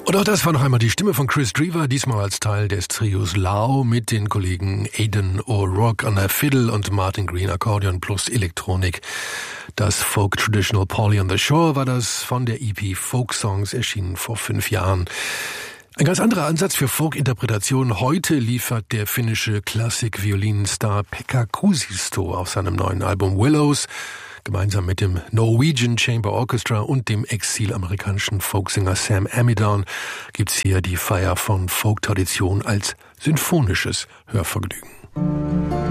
Und auch das war noch einmal die Stimme von Chris Drever, diesmal als Teil des Trios Lau mit den Kollegen Aidan O'Rourke an der Fiddle und Martin Green Akkordeon plus Elektronik. Das Folk Traditional Polly on the Shore war das von der EP Folk Songs, erschienen vor 5 Jahren. Ein ganz anderer Ansatz für Folk-Interpretation heute liefert der finnische Klassik-Violinstar Pekka Kuusisto auf seinem neuen Album Willows. Gemeinsam mit dem Norwegian Chamber Orchestra und dem exilamerikanischen Folksinger Sam Amidon gibt's hier die Feier von Folk-Tradition als sinfonisches Hörvergnügen.